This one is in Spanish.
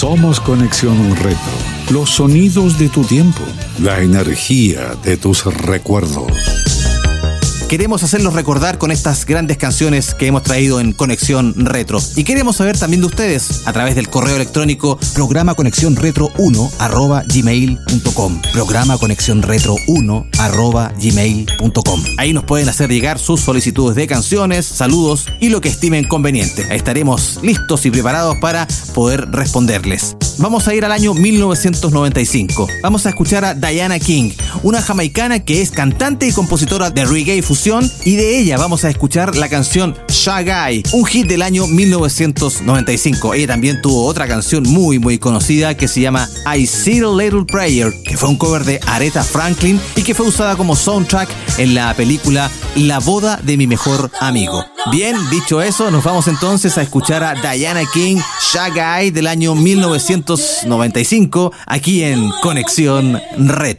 Somos Conexión Retro. Los sonidos de tu tiempo, la energía de tus recuerdos. Queremos hacerlos recordar con estas grandes canciones que hemos traído en Conexión Retro. Y queremos saber también de ustedes a través del correo electrónico programaconexionretro1@gmail.com. programaconexionretro1@gmail.com. Ahí nos pueden hacer llegar sus solicitudes de canciones, saludos y lo que estimen conveniente. Estaremos listos y preparados para poder responderles. Vamos a ir al año 1995. Vamos a escuchar a Diana King, una jamaicana que es cantante y compositora de reggae fusión, y de ella vamos a escuchar la canción Shy Guy, un hit del año 1995. Ella también tuvo otra canción muy conocida que se llama I See a Little Prayer, que fue un cover de Aretha Franklin y que fue usada como soundtrack en la película La boda de mi mejor amigo. Bien, dicho eso, nos vamos entonces a escuchar a Diana King, Shy Guy del año 1995, aquí en Conexión Retro.